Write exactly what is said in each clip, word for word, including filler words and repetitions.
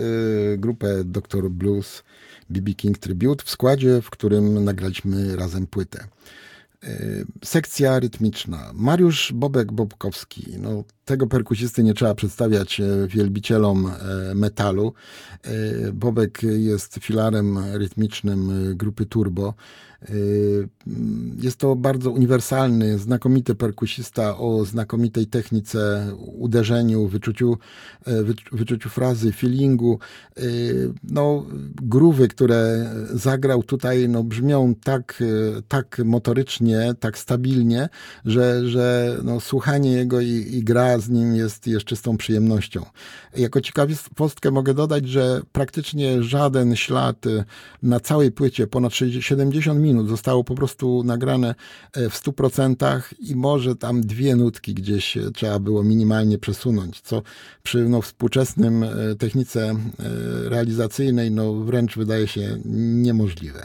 grupę doktor Blues B B King Tribute w składzie, w którym nagraliśmy razem płytę. Sekcja rytmiczna. Mariusz Bobek-Bobkowski. No, tego perkusisty nie trzeba przedstawiać wielbicielom metalu. Bobek jest filarem rytmicznym grupy Turbo. Jest to bardzo uniwersalny, znakomity perkusista o znakomitej technice, uderzeniu, wyczuciu, wyczuciu frazy, feelingu. No, groove'y, które zagrał tutaj, no, brzmią tak, tak motorycznie, tak stabilnie, że, że no, słuchanie jego i, i gra z nim jest, jest czystą przyjemnością. Jako ciekawostkę mogę dodać, że praktycznie żaden ślad na całej płycie, ponad siedemdziesiąt minut, zostało po prostu nagrane w stu procentach i może tam dwie nutki gdzieś trzeba było minimalnie przesunąć, co przy no, współczesnym technice realizacyjnej no, wręcz wydaje się niemożliwe.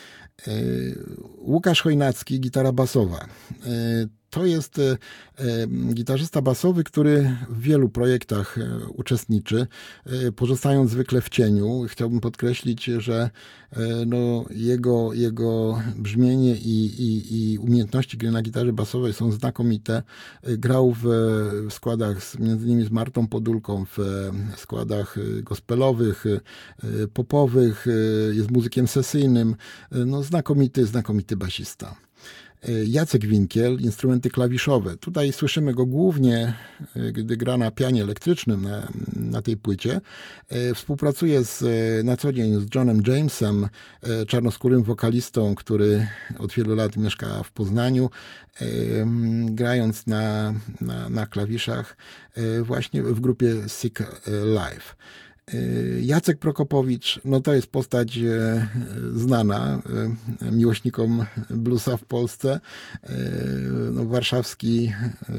Łukasz Chojnacki, gitara basowa. To jest gitarzysta basowy, który w wielu projektach uczestniczy, pozostając zwykle w cieniu. Chciałbym podkreślić, że no, jego, jego brzmienie i, i, i umiejętności gry na gitarze basowej są znakomite. Grał w składach z, między innymi z Martą Podólką, w składach gospelowych, popowych, jest muzykiem sesyjnym. No, znakomity, znakomity basista. Jacek Winkiel, instrumenty klawiszowe. Tutaj słyszymy go głównie, gdy gra na pianie elektrycznym na, na tej płycie. Współpracuje z, na co dzień z Johnem Jamesem, czarnoskórym wokalistą, który od wielu lat mieszka w Poznaniu, grając na, na, na klawiszach właśnie w grupie Sick Life. Jacek Prokopowicz, no to jest postać znana miłośnikom bluesa w Polsce. No, warszawski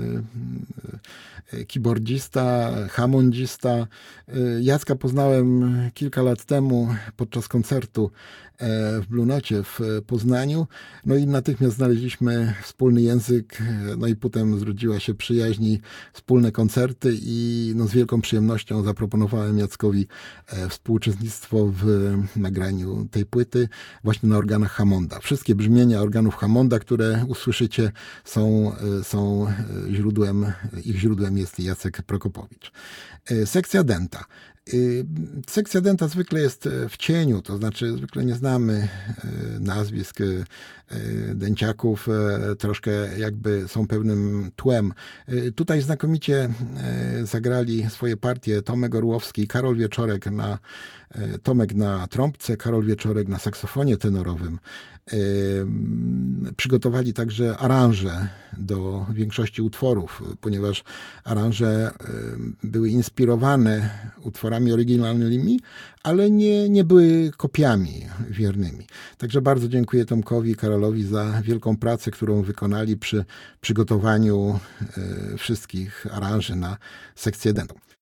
keyboardzista, hammondista. Jacka poznałem kilka lat temu podczas koncertu w Blue Nocie w Poznaniu. No i natychmiast znaleźliśmy wspólny język, no i potem zrodziła się przyjaźń i wspólne koncerty i no z wielką przyjemnością zaproponowałem Jackowi współuczestnictwo w nagraniu tej płyty właśnie na organach Hammonda. Wszystkie brzmienia organów Hammonda, które usłyszycie, są, są źródłem, ich źródłem jest Jacek Prokopowicz. Sekcja dęta. Sekcja dęta zwykle jest w cieniu, to znaczy zwykle nie znamy nazwisk dęciaków, troszkę jakby są pewnym tłem. Tutaj znakomicie zagrali swoje partie Tomek Orłowski i Karol Wieczorek na Tomek na trąbce, Karol Wieczorek na saksofonie tenorowym. Przygotowali także aranże do większości utworów, ponieważ aranże były inspirowane utworami oryginalnymi, ale nie, nie były kopiami wiernymi. Także bardzo dziękuję Tomkowi i Karolowi za wielką pracę, którą wykonali przy przygotowaniu wszystkich aranży na sekcję dętą.